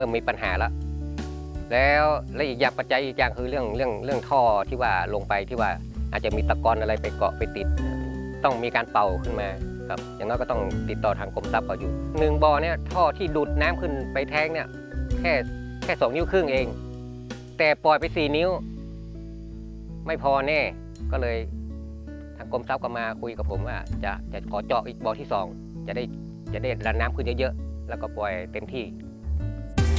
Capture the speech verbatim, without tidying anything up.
ริ่มมีปัญหาแล้วแล้วและอีกอย่างปัจจัยอีกอย่างคือเรื่องเรื่องเรื่องท่อที่ว่าลงไปที่ว่าอาจจะมีตะกอนอะไรไปเกาะไปติดต้องมีการเป่าขึ้นมาครับอย่างน้อยก็ต้องติดต่อทางกรมทรัพย์เขาอยู่หนึ่งบ่อเนี่ยท่อที่ดูดน้ำขึ้นไปแท้งเนี่ยแค่แค่สองนิ้วครึ่งเองแต่ปล่อยไปสี่นิ้วไม่พอแน่ก็เลยทางกรมทรัพย์ก็มาคุยกับผมว่าจะจะขอเจาะอีกบ่อที่สองจะได้จะได้ดันน้ำขึ้นเยอะๆแล้วก็ปล่อยเต็มที่